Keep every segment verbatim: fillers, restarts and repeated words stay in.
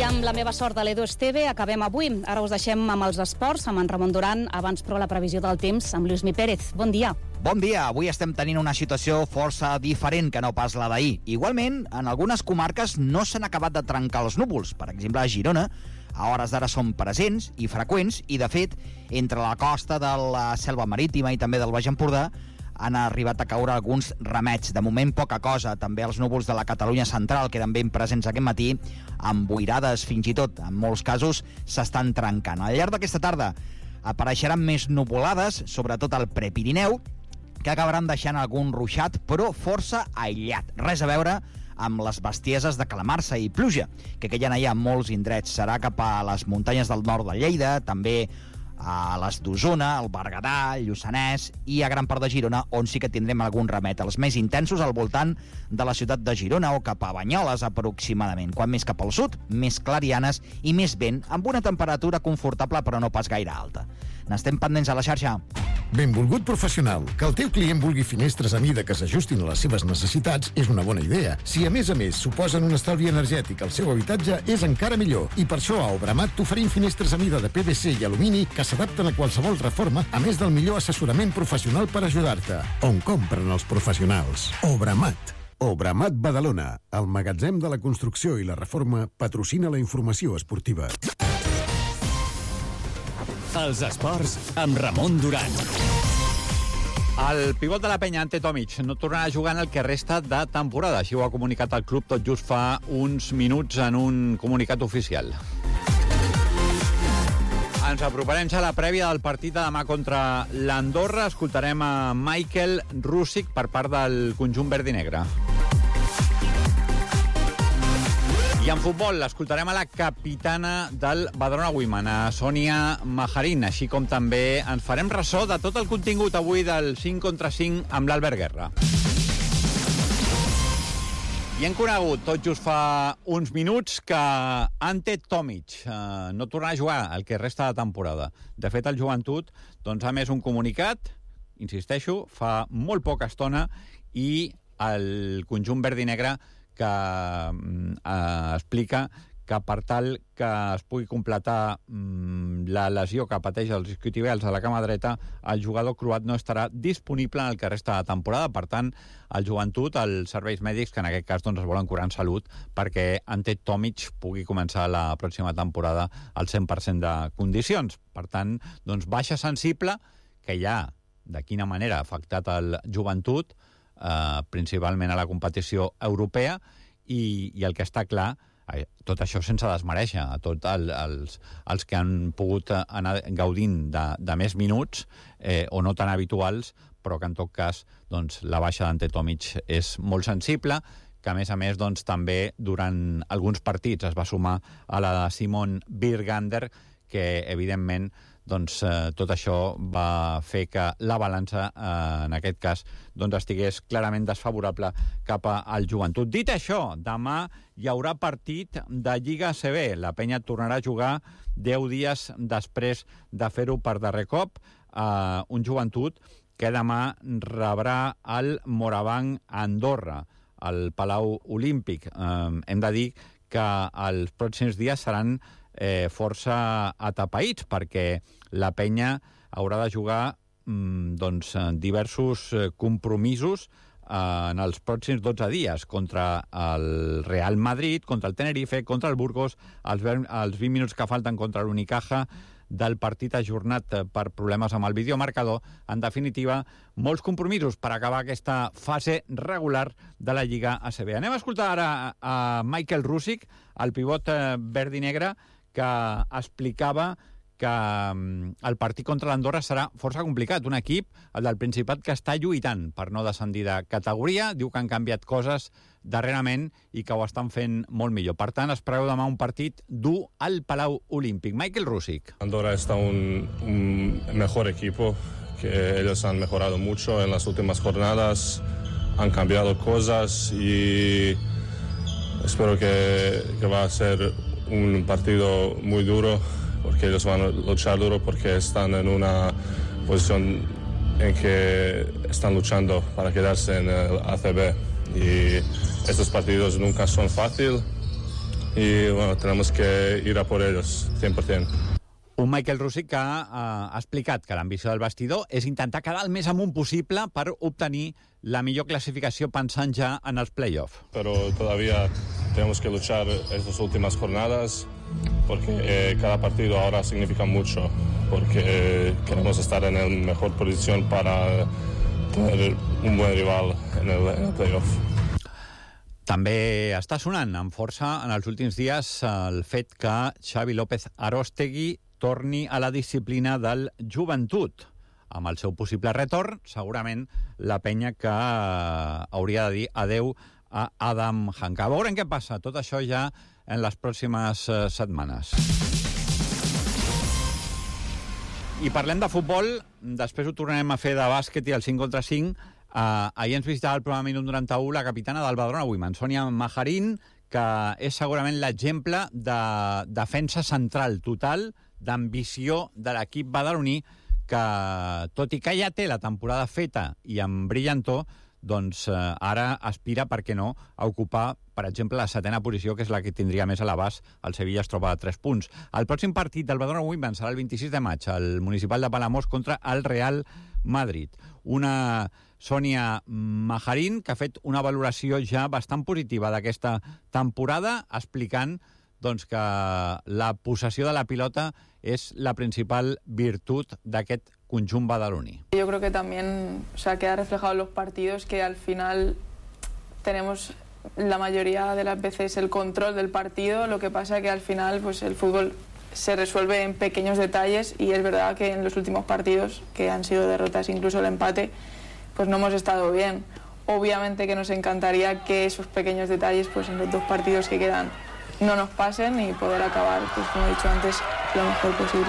amb la meva sort de l'Edu Esteve acabem avui. Ara us deixem amb els esports, amb en Ramon Duran, abans però la previsió del temps amb Lluís Mi Pérez. Bon dia. Bon dia. Avui estem tenint una situació força diferent que no pas la d'ahir. Igualment, en algunes comarques no s'han acabat de trencar els núvols. Per exemple, a Girona, a hores d'ara són presents i freqüents i, de fet, entre la costa de la Selva Marítima i també del Baix Empordà han arribat a caure alguns ramets. De moment, poca cosa. També els núvols de la Catalunya central queden ben presents aquest matí, amb boirades fins i tot. En molts casos s'estan trencant. Al llarg d'aquesta tarda apareixeran més nuvolades, sobretot al Prepirineu, que acabaran deixant algun ruixat, però força aïllat. Res a veure amb les bestieses de calamarsa i pluja, que queien allà en molts indrets. Serà cap a les muntanyes del nord de Lleida, també a les d'Osona, el Berguedà, el Lluçanès i a gran part de Girona, on sí que tindrem algun remet. Els més intensos al voltant de la ciutat de Girona o cap a Banyoles, aproximadament. Quan més cap al sud, més clarianes i més vent, amb una temperatura confortable però no pas gaire alta. N'estem pendents a la xarxa. Benvolgut professional. Que el teu client vulgui finestres a mida que s'ajustin a les seves necessitats és una bona idea. Si a més a més suposen un estalvi energètic al seu habitatge, és encara millor. I per això a Obramat t'oferim finestres a mida de P V C i alumini que s'adapten a qualsevol reforma, a més del millor assessorament professional per ajudar-te. On compren els professionals? Obramat. Obramat Badalona, el magatzem de la construcció i la reforma, patrocina la informació esportiva. Els esports amb Ramon Duran. El pivot de la penya, Ante Tomic, no tornarà a jugar en el que resta de temporada. Així ho ha comunicat el club tot just fa uns minuts en un comunicat oficial. Ens aproparem ja a la prèvia del partit de demà contra l'Andorra. Escoltarem a Michael Rússic per part del conjunt verd i negre. I en futbol escoltarem a la capitana del Badalona Women, a Sònia Majarín, així com també ens farem ressò de tot el contingut avui del cinc contra cinc amb l'Albert Guerra. I hem conegut tot just fa uns minuts que Ante Tomic eh, no tornarà a jugar el que resta de temporada. De fet, el Joventut doncs, ha emès un comunicat, insisteixo, fa molt poca estona, i el conjunt verd i negre que eh, explica que per tal que es pugui completar mm, la lesió que pateix els isquiotibials a la cama dreta, el jugador croat no estarà disponible en el que resta de temporada. Per tant, el Joventut, els serveis mèdics, que en aquest cas doncs, es volen curar en salut, perquè Ante Tomic pugui començar la pròxima temporada al cent per cent de condicions. Per tant, doncs, baixa sensible, que ja, de quina manera ha afectat el Joventut, Uh, principalment a la competició europea, i, i el que està clar, eh, tot això sense desmereixer a tots el, els, els que han pogut anar gaudint de, de més minuts eh, o no tan habituals, però que en tot cas doncs, la baixa d'Ante Tomic és molt sensible, que a més a més doncs, també durant alguns partits es va sumar a la de Simon Birgander, que evidentment doncs, eh, tot això va fer que la balança, eh, en aquest cas, doncs, estigués clarament desfavorable cap al Joventut. Dit això, demà hi haurà partit de Lliga A C B. La penya tornarà a jugar deu dies després de fer-ho per darrer cop. Eh, un Joventut que demà rebrà el Morabanc Andorra, al Palau Olímpic. Eh, hem de dir que els pròxims dies seran eh, força atapeïts, perquè la penya haurà de jugar mm, doncs, diversos eh, compromisos eh, en els pròxims dotze dies, contra el Real Madrid, contra el Tenerife, contra el Burgos, els, els vint minuts que falten contra l'Unicaja, del partit ajornat per problemes amb el videomarcador. En definitiva, molts compromisos per acabar aquesta fase regular de la Lliga A C B. Anem a escoltar ara a Michael Rússic, el pivot verd i negre, que explicava que el partit contra l'Andorra serà força complicat. Un equip, el del Principat, que està lluitant per no descendir de categoria. Diu que han canviat coses darrerament i que ho estan fent molt millor. Per tant, es preveu demà un partit dur al Palau Olímpic. Michael Rússic. Andorra está un, un mejor equipo, que ellos han mejorado mucho en las últimas jornadas, han cambiado cosas y espero que, que va a ser un partido muy duro, porque ellos van a luchar duro, porque están en una posición en que están luchando para quedarse en el A C B, y estos partidos nunca son fáciles, y bueno, tenemos que ir a por ellos, cien por ciento. Un Michael Rússic que ha, ha explicat que l'ambició del vestidor és intentar quedar el més amunt possible per obtenir la millor clasificació pensant ja en els play-off. Pero todavía tenemos que luchar estas últimas jornadas porque eh, cada partido ahora significa mucho, porque eh, queremos estar en la mejor posición para tener un buen rival en el, en el play-off. També està sonant amb força en els últims dies el fet que Xavi López Aróstegui torni a la disciplina del Joventut. Amb el seu possible retorn, segurament la penya que hauria de dir adeu a Adam Hanka. Veurem què passa. Tot això ja en les pròximes setmanes. I parlem de futbol, després ho tornarem a fer de bàsquet i el cinc contra cinc. Uh, ahir ens visitava el programa Minut noranta-u la capitana del Badalona Women, Sònia Majarín, que és segurament l'exemple de defensa central total, d'ambició de l'equip badaloní, que, tot i que ja té la temporada feta i amb brillantor, doncs eh, ara aspira, per què no, a ocupar, per exemple, la setena posició, que és la que tindria més a l'abast. El Sevilla es troba a tres punts. El pròxim partit del Badalona Women serà el vint-i-sis de maig, al Municipal de Palamós contra el Real Madrid. Una Sònia Majarín que ha fet una valoració ja bastant positiva d'aquesta temporada, explicant doncs, que la possessió de la pilota és la principal virtut d'aquest conjunt badaloní. Yo creo que también, o sea, queda reflejado en los partidos que al final tenemos la mayoría de las veces el control del partido, lo que pasa que al final pues el fútbol se resuelve en pequeños detalles y es verdad que en los últimos partidos, que han sido derrotas, incluso el empate, pues no hemos estado bien. Obviamente que nos encantaría que esos pequeños detalles pues en los dos partidos que quedan no nos pasen y poder acabar, pues como he dicho antes, lo mejor posible.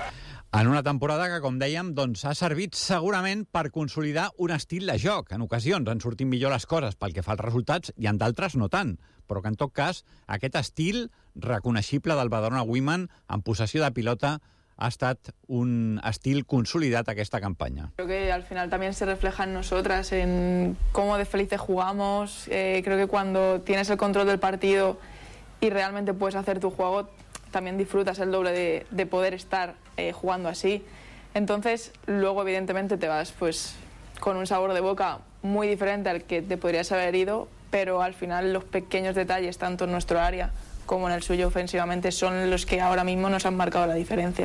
En una temporada que, com dèiem, doncs, ha servit segurament per consolidar un estil de joc. En ocasions han sortit millor les coses pel que fa als resultats i en d'altres no tant. Però que, en tot cas, aquest estil reconeixible del Badalona Women en possessió de pilota ha estat un estil consolidat aquesta campanya. Creo que al final también se refleja en nosotras, en cómo de felices jugamos. Eh, creo que cuando tienes el control del partido y realmente puedes hacer tu juego, también disfrutas el doble de, de poder estar eh, jugando así. Entonces, luego evidentemente te vas pues con un sabor de boca muy diferente al que te podrías haber ido, pero al final los pequeños detalles, tanto en nuestro área como en el suyo ofensivamente, son los que ahora mismo nos han marcado la diferencia.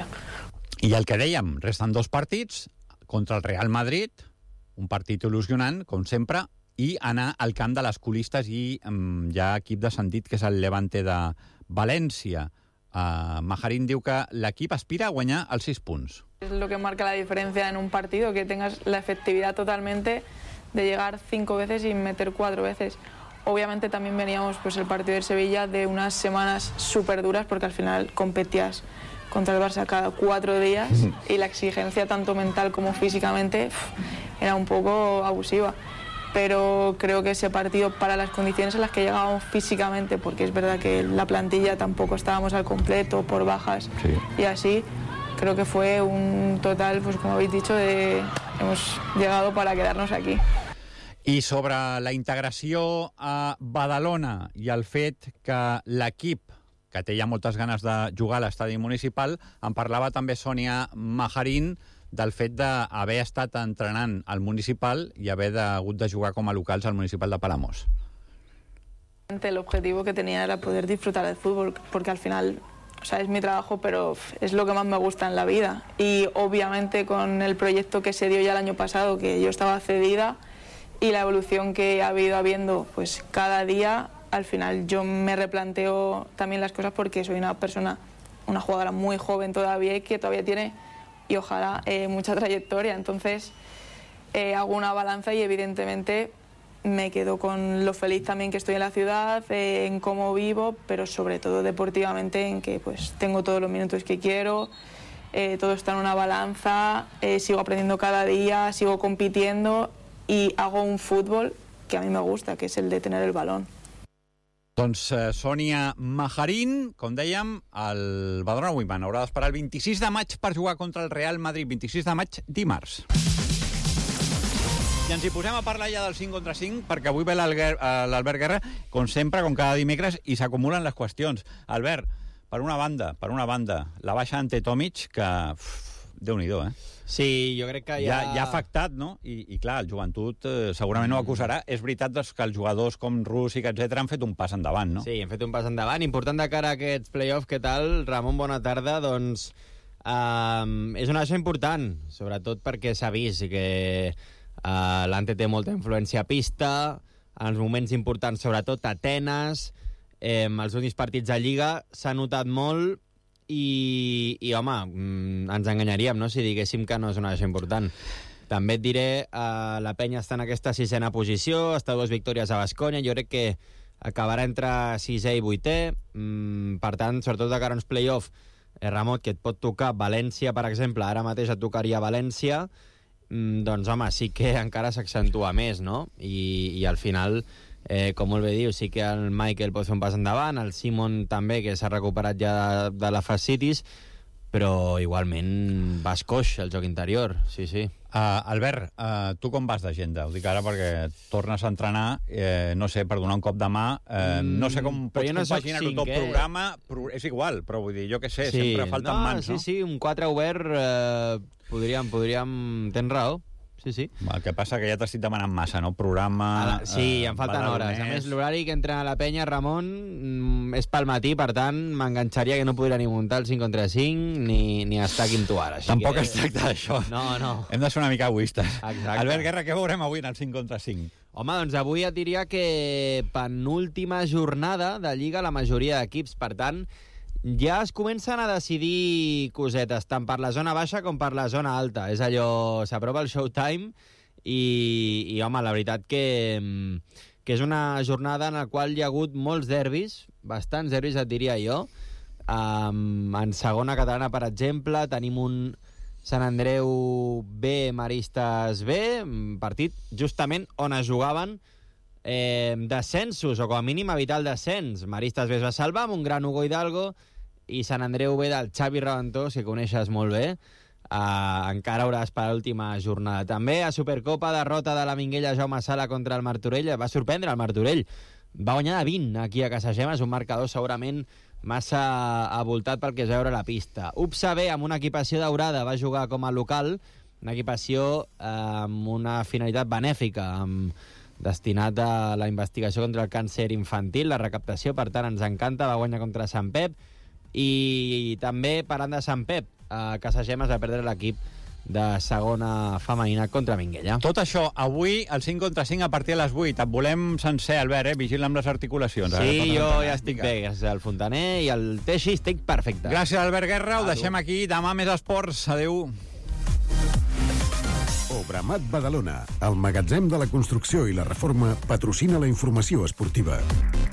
I el que dèiem, resten dos partits contra el Real Madrid, un partit il·lusionant, com sempre, i anar al camp de les colistes i um, ja equip descendit, que és el Levante de València. Uh, Majarín diu que l'equip aspira a guanyar els sis punts. Es lo que marca la diferencia en un partido, que tengas la efectividad totalmente de llegar cinco veces y meter cuatro veces. Obviamente también veníamos pues el partido del Sevilla de unas semanas súper duras, porque al final competías contra el Barça cada cuatro días y la exigencia tanto mental como físicamente pff, era un poco abusiva. Pero creo que ese partido, para las condiciones en las que llegábamos físicamente, porque es verdad que la plantilla tampoco estábamos al completo por bajas sí. y así, creo que fue un total, pues como habéis dicho, de hemos llegado para quedarnos aquí. I sobre la integració a Badalona i el fet que l'equip, que té ja moltes ganes de jugar a l'estadi municipal, en parlava també Sònia Majarín, del fet d'haver estat entrenant al municipal i haver hagut de jugar com a locals al municipal de Palamós. El objetivo que tenía era poder disfrutar del fútbol, porque al final, o sea, es mi trabajo, pero es lo que más me gusta en la vida. Y obviamente con el proyecto que se dio ya el año pasado, que yo estaba cedida, y la evolución que ha habido habiendo pues cada día, al final yo me replanteo también las cosas, porque soy una persona, una jugadora muy joven todavía y que todavía tiene, y ojalá, eh, mucha trayectoria. Entonces eh, hago una balanza y evidentemente me quedo con lo feliz también que estoy en la ciudad, eh, en cómo vivo, pero sobre todo deportivamente, en que pues tengo todos los minutos que quiero, eh, todo está en una balanza, eh, sigo aprendiendo cada día, sigo compitiendo y hago un fútbol que a mí me gusta, que es el de tener el balón. Doncs eh, Sònia Majarín, com dèiem, el Badalona Women haurà d'esperar el vint-i-sis de maig per jugar contra el Real Madrid, vint-i-sis de maig, dimarts. I ens hi posem a parlar ja del cinc contra cinc, perquè avui ve l'Albert Guerra, com sempre, com cada dimecres, i s'acumulen les qüestions. Albert, per una banda, per una banda, la baixa ante Tomic, que... Uf, Déu-n'hi-do, eh? Sí, jo crec que ja... Ja, ja ha afectat, no? I, i clar, el joventut eh, segurament no ho acusarà. És veritat doncs, que els jugadors com Rússic, etcètera, han fet un pas endavant, no? Sí, han fet un pas endavant. Important de cara a aquests play-offs. Què tal? Ramon, bona tarda. Doncs um, és una baixa important, sobretot perquè s'ha vist que uh, l'Ante té molta influència a pista, en els moments importants, sobretot a Atenes, eh, els últims partits de Lliga, s'ha notat molt. I, i home, ens enganyaríem, no?, si diguéssim que no és una baixa important. També et diré, eh, la penya està en aquesta sisena posició, està dues victòries a Baskonia, jo crec que acabarà entre sisè i vuitè, mm, per tant, sobretot de cara a uns play-off, eh, Ramon, que et pot tocar València, per exemple, ara mateix et tocaria València, mm, doncs home, sí que encara s'accentua més, no? I, i al final... Eh, com molt bé diu, sí que el Michael pot fer un pas endavant, el Simon també, que s'ha recuperat ja de, de la fascitis, però igualment vas coix el joc interior, sí, sí. Uh, Albert, uh, tu com vas d'agenda? Ho dic ara perquè tornes a entrenar, eh, no sé, per donar un cop de mà, eh, mm, no sé com pots no compaginar-ho tot eh? programa, pro, és igual, però vull dir, jo què sé, sí. sempre falten no, mans, sí, no? Sí, sí, un quatre obert, eh, podríem, podríem... Tens raó. Sí, sí. El que passa que ja t'estic demanant massa, no? Programa... La, sí, eh, em falten hores. A més, l'horari que entra a la penya, Ramon, mm, és pel matí, per tant, m'enganxaria que no podria ni muntar el cinc contra cinc ni, ni estar aquí amb tu ara. Així Tampoc que... es tracta d'això. No, no. Hem de ser una mica egoistes. Exacte. Albert Guerra, què veurem avui en el cinc contra cinc? Home, doncs avui et diria que penúltima jornada de Lliga la majoria d'equips, per tant, ja es comencen a decidir cosetes, tant per la zona baixa com per la zona alta. És allò, s'aprova el showtime i, i home, la veritat que, que és una jornada en la qual hi ha hagut molts derbis, bastants derbis et diria jo. Um, en segona catalana, per exemple, tenim un Sant Andreu B, Maristes B, partit justament on es jugaven Eh, descensos, o com a mínim evitar el descens. Maristes B es va salvar amb un gran Hugo Hidalgo i Sant Andreu B del Xavi Raventós, que coneixes molt bé. Eh, encara hauràs per l'última jornada. També a Supercopa, derrota de la Minguella Jaume Sala contra el Martorell. Va sorprendre el Martorell. Va guanyar de vint aquí a Casa Gema. És un marcador segurament massa avoltat pel que es veure a la pista. U P S A B, amb una equipació daurada, va jugar com a local, una equipació eh, amb una finalitat benèfica, amb destinat a la investigació contra el càncer infantil, la recaptació, per tant, ens encanta, va guanyar contra Sant Pep, i també, parlant de Sant Pep, a Casa Gema es va perdre l'equip de segona femenina contra Minguella. Tot això, avui, el cinc contra cinc a partir de les vuit. Et volem sencer, Albert, eh? Vigila amb les articulacions. Sí, jo ja estic bé, gràcies al Fontaner, i el Teixi estic perfecte. Gràcies, Albert Guerra, ho deixem aquí. Demà més esports. Adéu. Obramat Badalona, el magatzem de la construcció i la reforma, patrocina la informació esportiva.